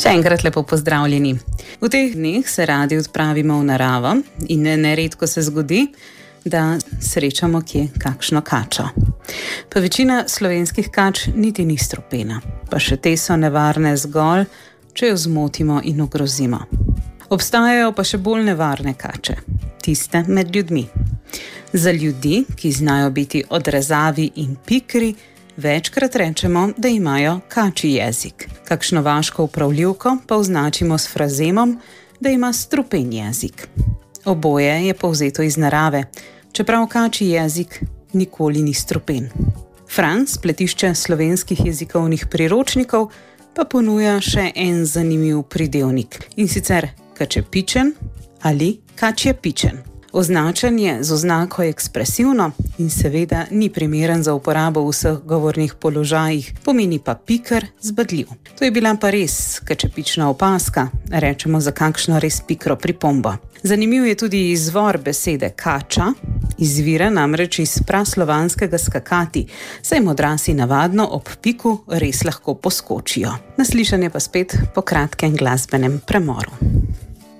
Še enkrat lepo pozdravljeni. V teh dneh se radi odpravimo v naravo in neredko se zgodi, da srečamo kje kakšno kačo. Pa večina slovenskih kač niti ni strupena, pa še te so nevarne zgolj, če jo zmotimo in ogrozimo. Obstajajo pa še bolj nevarne kače, tiste med ljudmi. Za ljudi, ki znajo biti odrezavi in pikri, večkrat rečemo, da imajo kačji jezik. Kakšno vaško upravljivko pa označimo s frazemom, da ima strupen jezik. Oboje je povzeto iz narave, čeprav kačji jezik nikoli ni strupen. Franc, spletišče slovenskih jezikovnih priročnikov, pa ponuja še en zanimiv pridevnik, in sicer kačepičen ali kačjepičen. Označen je z oznako ekspresivno in seveda ni primeren za uporabo v vseh govornih položajih, pomeni pa piker, zbadljiv. To je bila pa res kačepična opazka, rečemo za kakšno res pikro pripombo. Zanimiv je tudi izvor besede kača, izvira namreč iz praslovanskega skakati, saj modrasi navadno ob piku res lahko poskočijo. Naslišanje pa spet po kratkem glasbenem premoru.